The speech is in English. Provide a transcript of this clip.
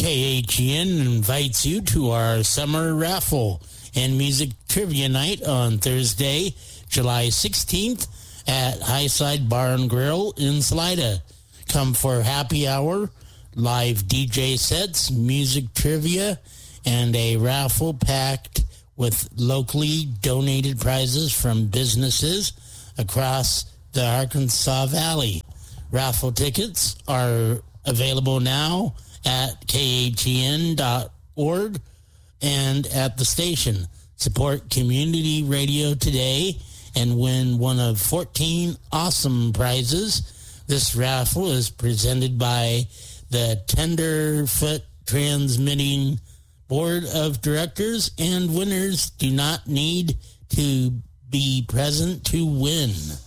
KHEN invites you to our summer raffle and music trivia night on Thursday, July 16th at Highside Bar and Grill in Salida. Come for happy hour, live DJ sets, music trivia, and a raffle packed with locally donated prizes from businesses across the Arkansas Valley. Raffle tickets are available now at khen.org and at the station. Support community radio today and win one of 14 awesome prizes. This raffle is presented by the Tenderfoot Transmitting Board of Directors, and winners do not need to be present to win.